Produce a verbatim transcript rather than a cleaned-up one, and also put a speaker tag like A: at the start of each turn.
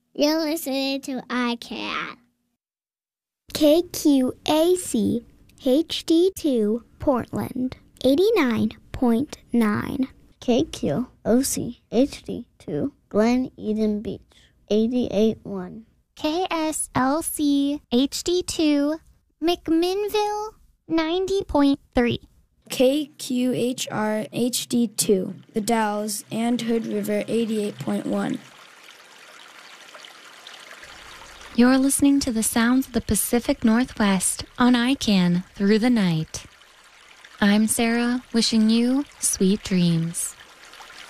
A: You're listening to I CAN.
B: K Q A C H D two Portland, eighty-nine point nine.
C: K Q O C H D two Glen Eden Beach, eighty-eight point one.
D: K S L C H D two McMinnville, ninety point three.
E: K Q H R H D two The Dalles and Hood River, eighty-eight point one.
F: You're listening to the sounds of the Pacific Northwest on I CAN through the night. I'm Sarah, wishing you sweet dreams.